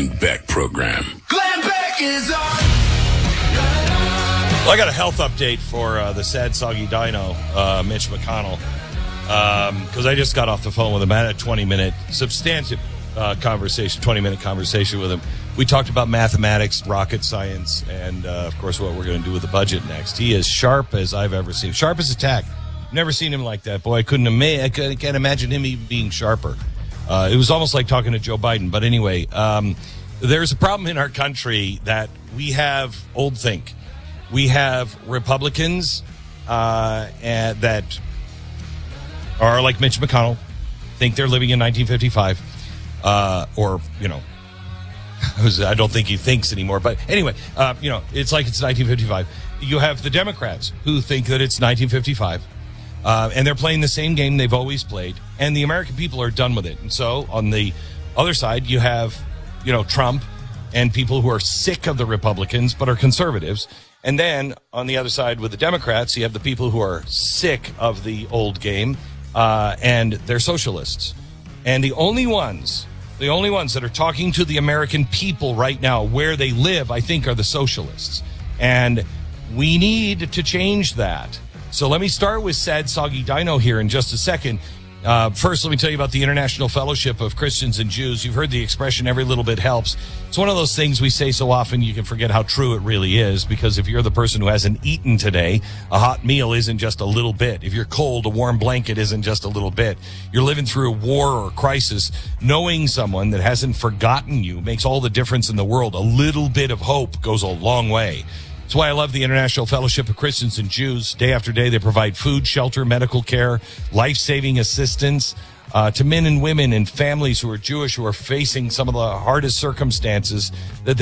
Glenn Beck Program. Glenn Beck is on. Well, I got a health update for the sad, soggy dino, Mitch McConnell, because I just got off the phone with him. I had a 20-minute substantive conversation, 20-minute conversation with him. We talked about mathematics, rocket science, and, of course, what we're going to do with the budget next. He is sharp as I've ever seen. Sharp as a tack. Never seen him like that. Boy, I can't imagine him even being sharper. It was almost like talking to Joe Biden. But anyway, there's a problem in our country that we have old think. We have Republicans that are like Mitch McConnell, think they're living in 1955, I don't think he thinks anymore. But anyway, it's like it's 1955. You have the Democrats who think that it's 1955. And they're playing the same game they've always played. And the American people are done with it. And so on the other side, you have, Trump and people who are sick of the Republicans but are conservatives. And then on the other side with the Democrats, you have the people who are sick of the old game and they're socialists. And the only ones that are talking to the American people right now where they live, I think, are the socialists. And we need to change that. So let me start with Sad Soggy Dino here in just a second. First, let me tell you about the International Fellowship of Christians and Jews. You've heard the expression, every little bit helps. It's one of those things we say so often you can forget how true it really is, because if you're the person who hasn't eaten today, a hot meal isn't just a little bit. If you're cold, a warm blanket isn't just a little bit. You're living through a war or a crisis. Knowing someone that hasn't forgotten you makes all the difference in the world. A little bit of hope goes a long way. That's why I love the International Fellowship of Christians and Jews. Day after day, they provide food, shelter, medical care, life-saving assistance to men and women and families who are Jewish, who are facing some of the hardest circumstances that